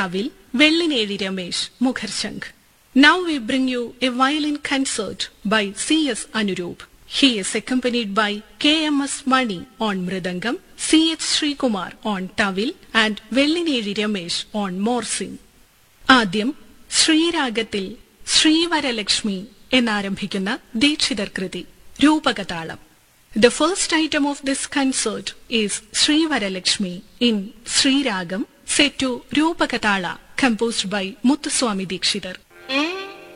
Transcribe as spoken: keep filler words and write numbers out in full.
Tavil, Vellineri Ramesh, Mukharshang. Now we bring you a violin concert by C S Anurup. He is accompanied by K M S Mani on Mridangam, C H Srikumar on Tavil and Vellineri Ramesh on Morsing. ആദ്യം ശ്രീരാഗത്തിൽ ശ്രീവരലക്ഷ്മി എന്നാരംഭിക്കുന്ന ദീക്ഷിതർ കൃതി രൂപകതാളം. The first item of this concert is Srivaralakshmi in Sriragam set to Rupakatala composed by Muthuswami Dikshitar.